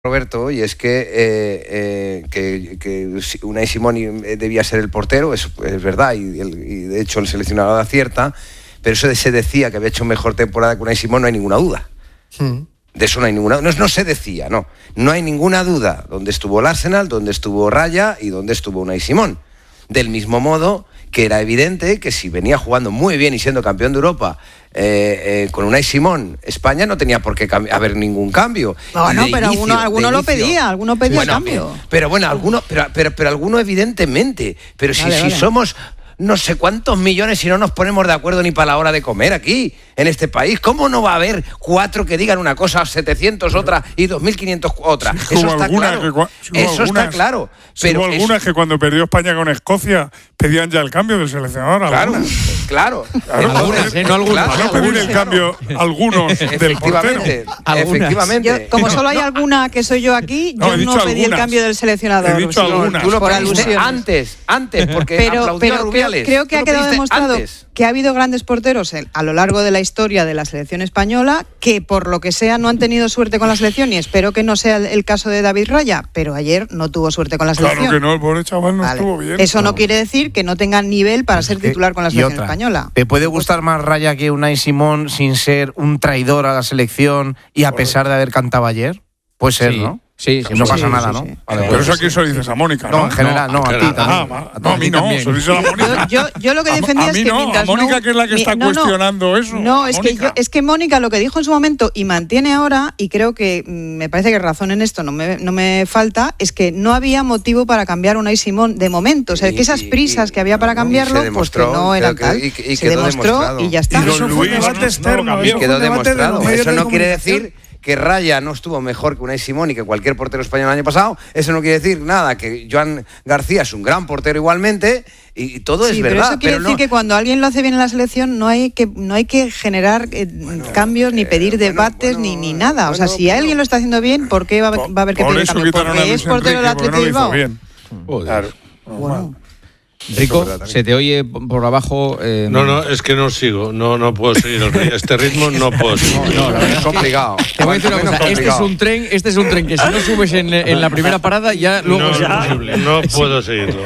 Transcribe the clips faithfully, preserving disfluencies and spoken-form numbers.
Roberto, y es que, eh, eh, que, que Unai Simón debía ser el portero, es, es verdad, y, el, y de hecho el seleccionador acierta, pero eso de se decía que había hecho mejor temporada que Unai Simón, no hay ninguna duda. Sí. De eso no hay ninguna duda, no, no se decía, no, no hay ninguna duda donde estuvo el Arsenal, donde estuvo Raya y donde estuvo Unai Simón. Del mismo modo que era evidente que si venía jugando muy bien y siendo campeón de Europa eh, eh, con Unai Simón, España no tenía por qué cambi- haber ningún cambio. No, no, pero inicio, alguno, alguno lo pedía, alguno pedía bueno, cambio. Pero bueno, alguno, pero, pero, pero alguno evidentemente. Pero si, vale, si vale. somos no sé cuántos millones y no nos ponemos de acuerdo ni para la hora de comer aquí, en este país, ¿cómo no va a haber cuatro que digan una cosa, setecientos otra y dos mil quinientos otra? Sí, eso está claro. Que, sí, eso algunas, está claro. Pero hubo algunas es... que cuando perdió España con Escocia pedían ya el cambio del seleccionador. Claro, claro. claro. Algunas, eh, no algunas. Claro, no pedir el cambio algunos del portero. Efectivamente. Yo, como solo hay no. alguna que soy yo aquí, yo no, no pedí algunas. el cambio del seleccionador. He dicho sí, algunas. Tú lo por alusión. Antes, antes, porque pero, aplaudió pero a Rubiales. Creo, creo que ha quedado demostrado antes. que ha habido grandes porteros a lo largo de la historia de la selección española que por lo que sea no han tenido suerte con la selección, y espero que no sea el, el caso de David Raya, pero ayer no tuvo suerte con la selección. Claro que no, el pobre chaval no vale. estuvo bien. Eso no. no quiere decir que no tengan nivel para ser titular con la selección otra, española. ¿Te puede gustar más Raya que Unai Simón sin ser un traidor a la selección y a pesar de haber cantado ayer? Puede ser, sí. ¿no? Sí, sí, no sí, pasa sí, nada, sí, ¿no? sí. Vale, pero eso aquí se lo dices a Mónica, ¿no? No, en general, no, a ti también. Ah, no, a mí no, se lo dices a Mónica. Yo, yo, yo lo que defendía a, a es que no, mientras a Mónica, no, que es la que está no, cuestionando no, eso. No, es Mónica. que, yo, es que Mónica lo que dijo en su momento y mantiene ahora, y creo que me parece que razón en esto no me, no me falta, es que no había motivo para cambiar a Unai Simón de momento. O sea, y, que esas prisas y, que había para cambiarlo, demostró, pues que no eran tal. Y, y se demostró demostrado. Y ya está. Y eso fue un debate externo. Y quedó demostrado. Eso no quiere decir que Raya no estuvo mejor que Unai Simón y que cualquier portero español el año pasado. Eso no quiere decir nada, que Joan García es un gran portero igualmente, y, y todo sí, es pero verdad. Eso quiere pero decir no... que cuando alguien lo hace bien en la selección no hay que no hay que generar eh, bueno, cambios, ni pedir eh, debates, bueno, ni, ni nada. Bueno, o sea, si bueno, alguien lo está haciendo bien, ¿por qué va, va a haber que pedir cambio? Porque es portero del Athletic de Bilbao. Claro. Bueno. Rico, se te oye por abajo. Eh, no, no, es que no sigo, no, no puedo seguir este ritmo, no puedo seguir. No, no, la verdad es complicado. Te voy a decir una cosa, este es un tren, este es un tren que si no subes en, en la primera parada ya luego no, es imposible. No puedo seguirlo.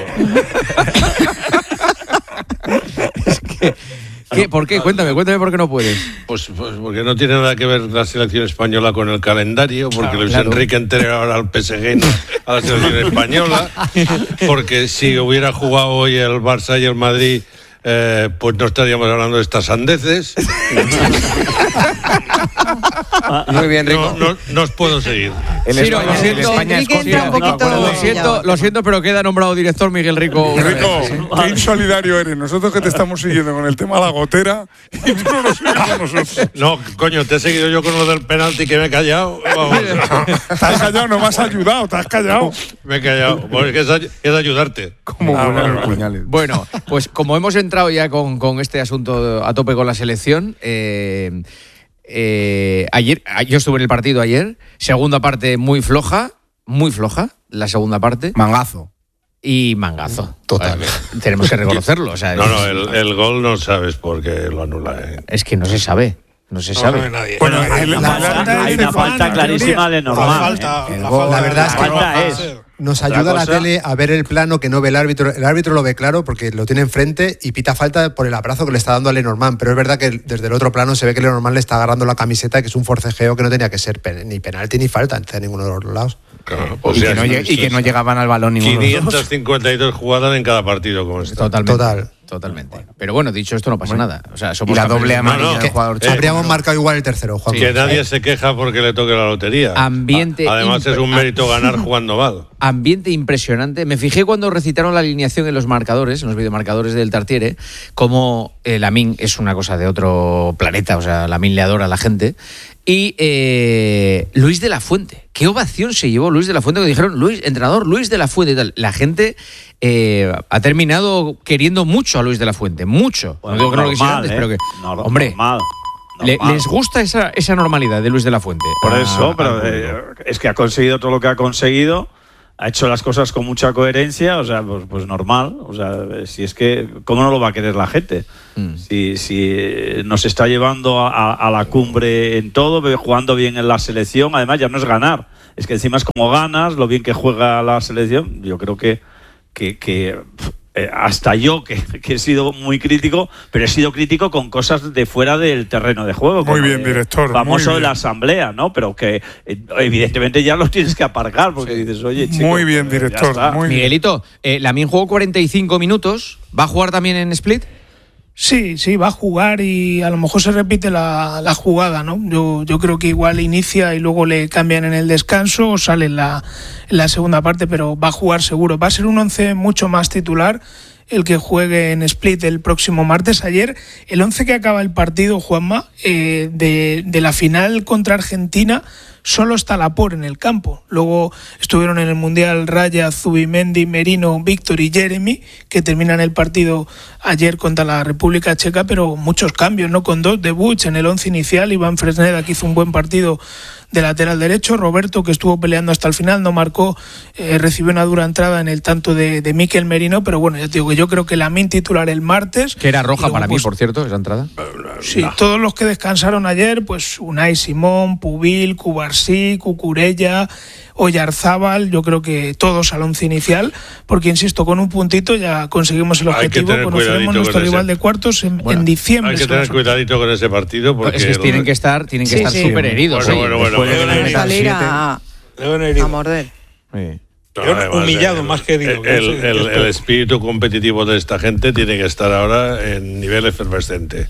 Es que ¿Qué? ¿Por qué? Cuéntame, cuéntame por qué no puedes. Pues, pues porque no tiene nada que ver la selección española con el calendario, porque claro, Luis claro. Enrique entrega ahora al P S G, no a la selección española, porque si hubiera jugado hoy el Barça y el Madrid, eh, pues no estaríamos hablando de estas sandeces. Muy bien, Rico. No, no, no os puedo seguir. El sí, no, lo siento, España es un poquito, no, lo, siento, lo siento, pero queda nombrado director Miguel Rico. Rico, qué insolidario eres. Nosotros que te estamos siguiendo con el tema de la gotera y tú no nos sigues a nosotros. No, coño, te he seguido yo con lo del penalti que me he callado. Vamos. Te has callado, no me has ayudado, te has callado. Me he callado, porque es, es ayudarte. Como ah, bueno, puñales. Bueno, pues como hemos entrado ya con, con este asunto a tope con la selección, eh, Eh, ayer, yo estuve en el partido ayer, segunda parte muy floja, muy floja, la segunda parte. Mangazo. Y mangazo. Total. Vale, tenemos que reconocerlo. O sea, no, no, el, el gol no sabes por qué lo anula. ¿eh? Es que no se sabe. No se sabe. No nadie. Bueno, hay una, falta, hay una falta clarísima de normal. La, falta, ¿eh? la, falta, la verdad es que no, es. Nos ayuda la tele a ver el plano que no ve el árbitro. El árbitro lo ve claro porque lo tiene enfrente y pita falta por el abrazo que le está dando a Lenormand. Pero es verdad que desde el otro plano se ve que Lenormand le está agarrando la camiseta, que es un forcejeo que no tenía que ser pen, ni penalti ni falta en ninguno de los lados. Claro, y, sea, que no, y que no llegaban al balón ninguno. quinientas cincuenta y dos jugadas en cada partido como este. Totalmente. Total. Totalmente. Pero bueno, dicho esto, no pasa bueno, nada. O sea, somos y la doble amarilla no, no, del jugador. Eh, habríamos no. marcado igual el tercero, Juan. Sí, que nadie se queja porque le toque la lotería. Ambiente. Además, impre- es un mérito ganar jugando mal. Ambiente impresionante. Me fijé cuando recitaron la alineación en los marcadores, en los videomarcadores del Tartiere, como eh, Lamine es una cosa de otro planeta. O sea, Lamine le adora a la gente. Y eh, Luis de la Fuente. ¿Qué ovación se llevó Luis de la Fuente? Que dijeron, Luis, entrenador Luis de la Fuente y tal. La gente eh, ha terminado queriendo mucho a Luis de la Fuente. Mucho. Bueno, no digo que no lo quisiera antes, eh. pero que... No, hombre, normal. Le, les gusta esa, esa normalidad de Luis de la Fuente. Por ah, eso, pero eh, es que ha conseguido todo lo que ha conseguido. Ha hecho las cosas con mucha coherencia, o sea, pues, pues normal. O sea, si es que, ¿cómo no lo va a querer la gente? Mm. Si, si nos está llevando a, a la cumbre en todo, jugando bien en la selección, además ya no es ganar, es que encima es como ganas, lo bien que juega la selección. Yo creo que, que, que eh, hasta yo, que, que he sido muy crítico, pero he sido crítico con cosas de fuera del terreno de juego. Muy bien, de, director. Famoso muy de la bien. asamblea, ¿no? Pero que eh, evidentemente ya los tienes que aparcar, porque sí. dices, oye, chico, muy bien, director. Muy Miguelito, eh, Lamine jugó cuarenta y cinco minutos. ¿Va a jugar también en Split? Sí, sí, va a jugar y a lo mejor se repite la, la jugada, ¿no? Yo, yo creo que igual inicia y luego le cambian en el descanso o sale en la, en la segunda parte, pero va a jugar seguro. Va a ser un once mucho más titular el que juegue en Split el próximo martes. Ayer, el once que acaba el partido, Juanma, eh, de, de la final contra Argentina, solo está Laporte en el campo. Luego estuvieron en el Mundial Raya, Zubimendi, Merino, Víctor y Jeremy, que terminan el partido ayer contra la República Checa, pero muchos cambios, ¿no? Con dos debuts en el once inicial. Iván Fresneda, que hizo un buen partido de lateral derecho. Roberto, que estuvo peleando hasta el final, no marcó, eh, recibió una dura entrada en el tanto de, de Mikel Merino, pero bueno, ya te digo que yo creo que Lamine titular el martes. Que era roja luego, para pues, mí, por cierto, esa entrada. Sí, no. Todos los que descansaron ayer, pues Unai Simón, Pubil, Cubarsí, Cucurella, Oyarzábal, yo creo que todos al once inicial, porque insisto, con un puntito ya conseguimos el objetivo, conoceremos nuestro rival ese. de cuartos en, bueno, en diciembre. Hay que tener cuidadito con ese partido, porque es que tienen que estar, tienen que sí, estar sí. súper heridos. Bueno, bueno, bueno. Deben salir a, a morder. Sí. No, humillado el, más que herido. El, el, el, el espíritu competitivo de esta gente tiene que estar ahora en nivel efervescente.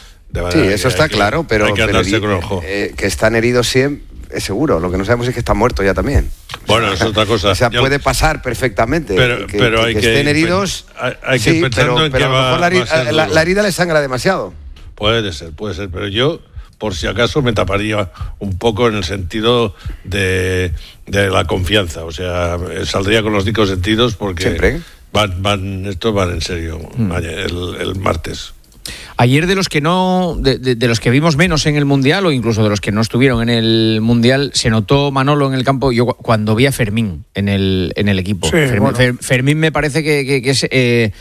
Sí, eso está que, claro, pero, hay que, pero y, con ojo. Eh, que están heridos siempre, es seguro. Lo que no sabemos es que están muertos ya también. Bueno, o sea, es otra cosa. O sea, Yo, puede pasar perfectamente. Pero, que, pero que, hay que que estén heridos. Hay, hay que sí, pensando pero, en pero que a lo mejor va, la, va la, la herida le sangra demasiado. Puede ser, puede ser, pero yo, por si acaso, me taparía un poco en el sentido de, de la confianza. O sea, saldría con los cinco sentidos porque siempre van, van, estos van en serio mm. el, el martes. Ayer de los que no, de, de, de los que vimos menos en el Mundial o incluso de los que no estuvieron en el Mundial, se notó Manolo en el campo. Yo cuando vi a Fermín en el en el equipo, sí, Fermín, bueno. Fer, Fermín me parece que, que, que es eh,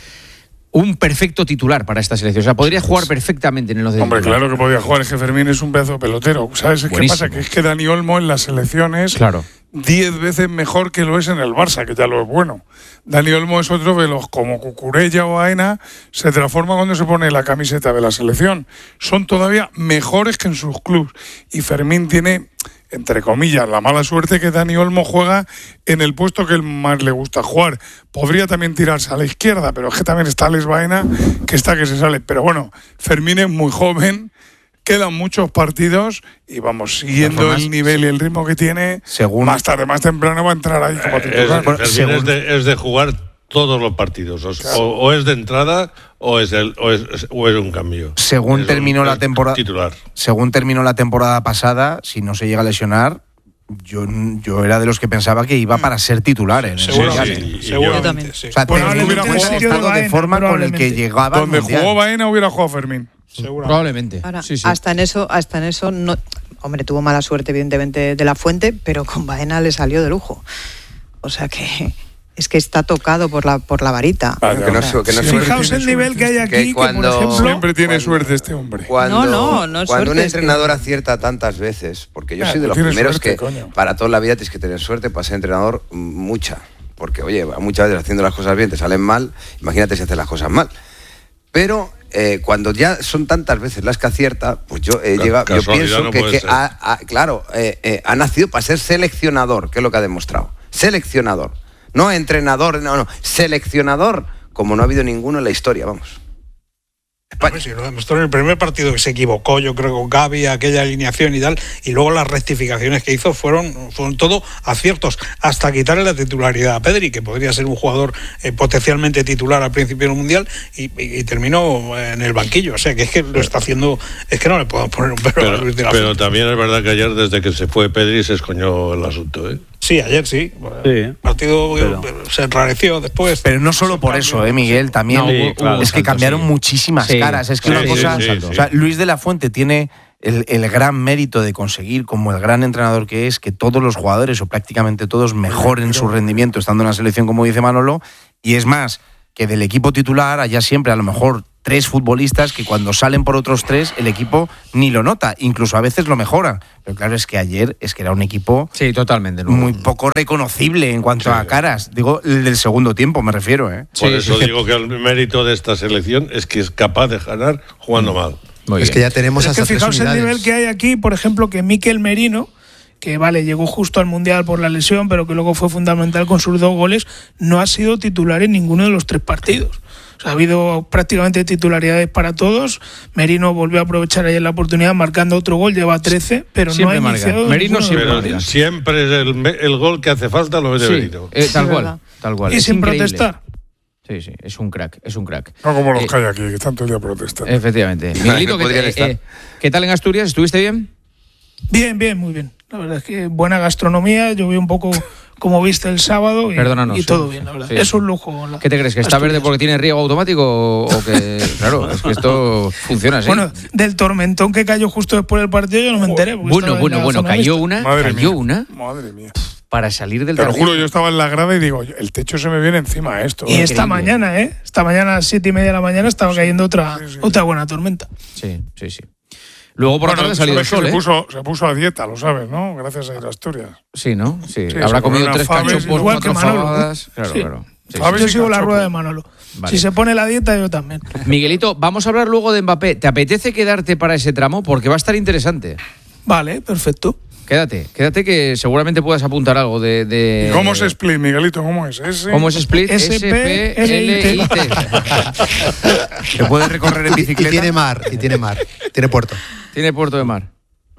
un perfecto titular para esta selección. O sea, podría jugar perfectamente en el once de Hombre, titular. claro que podía jugar. Es que Fermín es un pedazo de pelotero. ¿Sabes qué pasa? Que es que Dani Olmo en las selecciones claro. diez veces mejor que lo es en el Barça, que ya lo es bueno. Dani Olmo es otro de los, como Cucurella o Aena, se transforma cuando se pone la camiseta de la selección. Son todavía mejores que en sus clubes. Y Fermín tiene, entre comillas, la mala suerte que Dani Olmo juega en el puesto que él más le gusta jugar. Podría también tirarse a la izquierda, pero es que también está Alex Baena, que está que se sale. Pero bueno, Fermín es muy joven, quedan muchos partidos y vamos, siguiendo formas, el nivel y el ritmo que tiene, según, más tarde, más temprano va a entrar ahí como titular. Eh, es, es, de, es de jugar todos los partidos, o, claro. o, o es de entrada o es, el, o es, o es un cambio. Según es terminó un, la temporada titular. Según terminó la temporada pasada, si no se llega a lesionar, yo, yo era de los que pensaba que iba para ser titular en seguro, el sí, sí, seguramente. Sí. O sea, bueno, hubiera jugado estado de Baena, forma con el que llegaba donde jugó Baena hubiera jugado Fermín. Probablemente. Ahora, sí, sí. hasta en eso, hasta en eso no, hombre, tuvo mala suerte evidentemente de la Fuente, pero con Baena le salió de lujo. O sea que es que está tocado por la por la varita. Ah, que no, o sea, que no sí, fijaos el nivel que hay aquí, que, cuando, que por ejemplo, siempre tiene cuando, suerte este hombre. Cuando, no, no, no es cuando suerte, un entrenador es que... acierta tantas veces, porque yo ah, soy de los primeros suerte, que coño. Para toda la vida tienes que tener suerte, para ser entrenador mucha, porque oye, muchas veces haciendo las cosas bien te salen mal, imagínate si haces las cosas mal. Pero eh, cuando ya son tantas veces las que acierta, pues yo eh, llega, yo pienso no que, que ha, ha, claro, eh, eh, ha nacido para ser seleccionador, que es lo que ha demostrado. Seleccionador, no entrenador, no, no, seleccionador, como no ha habido ninguno en la historia, vamos. España. Sí, lo demostró en el primer partido que se equivocó, yo creo, con Gavi, aquella alineación y tal, y luego las rectificaciones que hizo fueron, fueron todo aciertos, hasta quitarle la titularidad a Pedri, que podría ser un jugador eh, potencialmente titular al principio del Mundial, y, y, y terminó en el banquillo. O sea, que es que lo está haciendo, es que no le podemos poner un pero, pero, a Luis de la pero Fuente. También es verdad que ayer, desde que se fue Pedri, se escoñó el asunto, ¿eh? Sí, ayer sí. sí el partido pero... se enrareció después. Pero no solo por eso, ¿eh, Miguel? También no, hubo, claro, es que cambiaron sí. muchísimas sí. caras. Es que sí, una cosa... Sí, sí, sí. O sea, Luis de la Fuente tiene el, el gran mérito de conseguir, como el gran entrenador que es, que todos los jugadores, o prácticamente todos, mejoren su rendimiento estando en la selección, como dice Manolo. Y es más, que del equipo titular haya siempre a lo mejor tres futbolistas que cuando salen por otros tres el equipo ni lo nota, incluso a veces lo mejoran. Pero claro, es que ayer es que era un equipo sí, totalmente, ¿no? muy poco reconocible en cuanto sí. a caras. Digo, el del segundo tiempo me refiero. ¿eh? Por sí, eso sí. digo que el mérito de esta selección es que es capaz de ganar jugando mal. Muy es bien. Que ya tenemos es hasta que fijaos tres unidades. el nivel que hay aquí, por ejemplo, que Mikel Merino, que vale, llegó justo al Mundial por la lesión, pero que luego fue fundamental con sus dos goles, no ha sido titular en ninguno de los tres partidos. O sea, ha habido prácticamente titularidades para todos. Merino volvió a aprovechar ayer la oportunidad marcando otro gol, lleva trece, pero siempre no ha iniciado. Merino siempre, pero siempre es el, el gol que hace falta, lo mete sí, Merino. Eh, tal cual, tal cual. Y es sin increíble. protestar. Sí, sí, es un crack, es un crack. No como los eh, que hay aquí, que están todo el día protestando. Efectivamente. Miguelito, ¿qué, eh, ¿qué tal en Asturias? ¿Estuviste bien? Bien, bien, muy bien. La verdad es que buena gastronomía, yo vi un poco como viste el sábado y, Perdónanos, y todo sí, bien, la verdad. Sí. Es un lujo. La, ¿Qué te crees? ¿Que está Asturias. verde porque tiene riego automático o, o que...? Claro, es que esto funciona así. Bueno, del tormentón que cayó justo después del partido yo no me enteré. Bueno, bueno, bueno, cayó una, Madre cayó mía. una... Madre mía. Para salir del Te lo jardín. juro, yo estaba en la grada y digo, el techo se me viene encima esto. Y ¿eh? esta mañana, ¿eh? Esta mañana a las siete y media de la mañana estaba sí, cayendo otra, sí, sí. otra buena tormenta. Sí, sí, sí. Luego por bueno, la tarde ha salido el sol, se ¿eh? Puso, se puso a dieta, lo sabes, ¿no? Gracias a ir a Asturias. Sí, ¿no? Sí. sí Habrá comido tres cachopos, igual que Manolo. Fabadas. Claro, sí. claro. Sí, sí. Yo sigo la rueda de Manolo. Vale. Si se pone la dieta, yo también. Miguelito, vamos a hablar luego de Mbappé. ¿Te apetece quedarte para ese tramo? Porque va a estar interesante. Vale, perfecto. Quédate, quédate que seguramente puedas apuntar algo de... de... ¿Y cómo es split, Miguelito? ¿Cómo es? ¿S? ¿Cómo es split? S P L I T. Se puede recorrer en bicicleta. Y tiene mar, y tiene mar. Tiene puerto. Tiene puerto de mar.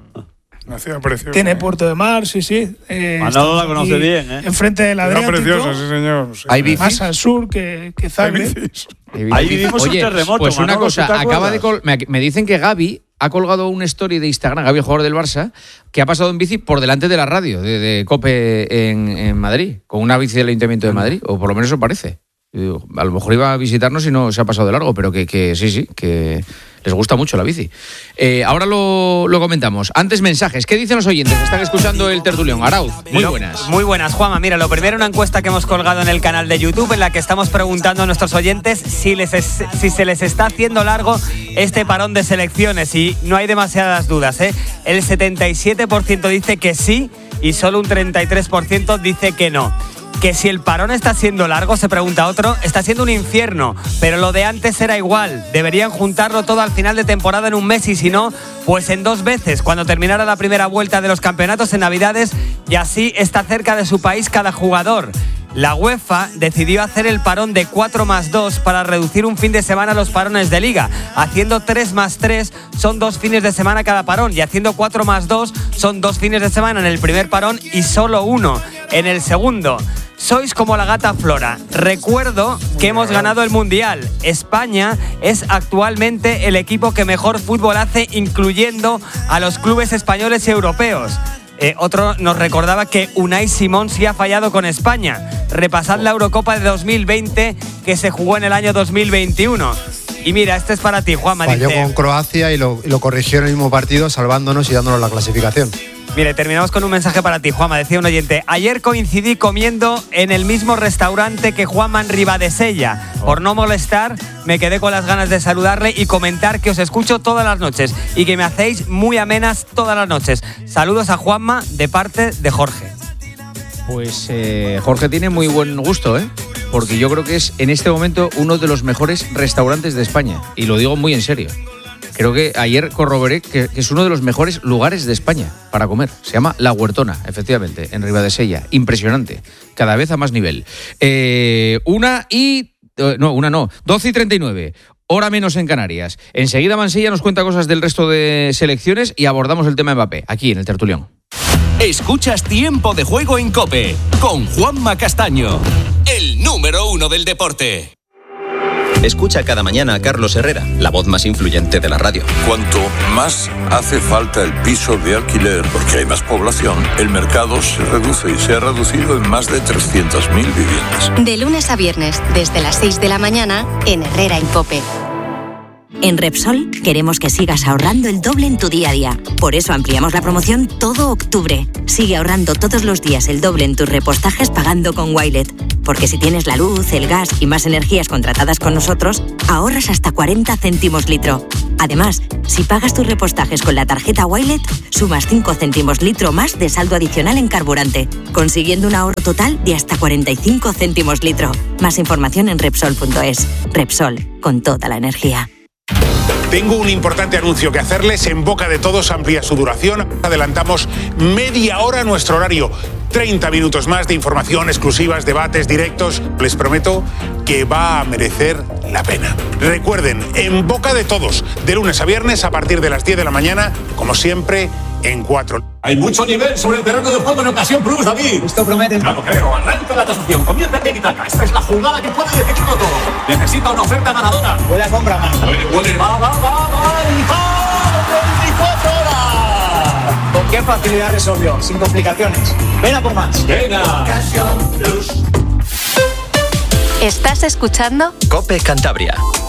Una ciudad preciosa. Tiene puerto de mar, sí, sí. Eh, Manolo la conoce bien, ¿eh? Enfrente del Adriático. Ciudad preciosa, sí, señor. Sí. ¿Hay bicis? Más al sur que, que Zagreb. Ahí vivimos Oye, un terremoto. pues una Manolo, cosa, ¿te acaba de col- me, me dicen que Gavi ha colgado una story de Instagram, Gavi, el jugador del Barça, que ha pasado en bici por delante de la radio de, de COPE en, en Madrid, con una bici del Ayuntamiento de Madrid, o por lo menos eso parece. Digo, a lo mejor iba a visitarnos y no se ha pasado de largo, pero que, que sí, sí, que les gusta mucho la bici. Eh, ahora lo, lo comentamos. Antes mensajes. ¿Qué dicen los oyentes? Están escuchando el tertulión. Arauz, muy buenas. Muy buenas, Juanma. Mira, lo primero, una encuesta que hemos colgado en el canal de YouTube en la que estamos preguntando a nuestros oyentes si, les es, si se les está haciendo largo este parón de selecciones, y no hay demasiadas dudas, ¿eh? El setenta y siete por ciento dice que sí y solo un treinta y tres por ciento dice que no. Que si el parón está siendo largo, se pregunta otro, está siendo un infierno, pero lo de antes era igual. Deberían juntarlo todo al final de temporada en un mes y si no, pues en dos veces, cuando terminara la primera vuelta de los campeonatos en Navidades, y así está cerca de su país cada jugador. La UEFA decidió hacer el parón de cuatro más dos para reducir un fin de semana los parones de liga. Haciendo tres más tres son dos fines de semana cada parón, y haciendo cuatro más dos son dos fines de semana en el primer parón y solo uno en el segundo. Sois como la gata Flora. Recuerdo que hemos ganado el Mundial. España es actualmente el equipo que mejor fútbol hace, incluyendo a los clubes españoles y europeos. Eh, otro nos recordaba que Unai Simón sí ha fallado con España. Repasad la Eurocopa de dos mil veinte que se jugó en el año dos mil veintiuno. Y mira, este es para ti, Juanma. Falló dice, con Croacia y lo, y lo corrigió en el mismo partido, salvándonos y dándonos la clasificación. Mire, terminamos con un mensaje para ti, Juanma. Decía un oyente: ayer coincidí comiendo en el mismo restaurante que Juanma en Ribadesella. Por no molestar, me quedé con las ganas de saludarle y comentar que os escucho todas las noches y que me hacéis muy amenas todas las noches. Saludos a Juanma de parte de Jorge. Pues eh, Jorge tiene muy buen gusto, ¿eh? Porque yo creo que es en este momento uno de los mejores restaurantes de España. Y lo digo muy en serio. Creo que ayer corroboré que, que es uno de los mejores lugares de España para comer. Se llama La Huertona, efectivamente, en Ribadesella. Impresionante. Cada vez a más nivel. Eh, una y... Eh, no, una no. doce y treinta y nueve. Hora menos en Canarias. Enseguida Mansilla nos cuenta cosas del resto de selecciones y abordamos el tema Mbappé, aquí en el tertulión. Escuchas Tiempo de Juego en COPE con Juanma Castaño, el número uno del deporte. Escucha cada mañana a Carlos Herrera, la voz más influyente de la radio. Cuanto más hace falta el piso de alquiler porque hay más población, el mercado se reduce y se ha reducido en más de trescientas mil viviendas. De lunes a viernes, desde las seis de la mañana, en Herrera en COPE. En Repsol queremos que sigas ahorrando el doble en tu día a día. Por eso ampliamos la promoción todo octubre. Sigue ahorrando todos los días el doble en tus repostajes pagando con Wilet. porque si tienes la luz, el gas y más energías contratadas con nosotros, ahorras hasta cuarenta céntimos litro. Además, si pagas tus repostajes con la tarjeta Wilet, sumas cinco céntimos litro más de saldo adicional en carburante, consiguiendo un ahorro total de hasta cuarenta y cinco céntimos litro. Más información en Repsol punto es. Repsol, con toda la energía. Tengo un importante anuncio que hacerles. En Boca de Todos amplía su duración. Adelantamos media hora nuestro horario. treinta minutos más de información, exclusivas, debates, directos. Les prometo que va a merecer la pena. Recuerden, En Boca de Todos, de lunes a viernes a partir de las diez de la mañana, como siempre, en cuatro. Hay mucho nivel sobre el terreno de juego en ocasión plus, David. Esto promete. Claro, creo. Arranca la tasación. Comienza el tiki-taka. Esta es la jugada que puede decidirlo todo. Necesita una oferta ganadora. Puede compra más. Puede, puede. Va, va, va, va. Y va. veinticuatro horas. ¿Con qué facilidad resolvió? Sin complicaciones. Ven a por más. Venga. Ocasión plus. ¿Estás escuchando? COPE Cantabria.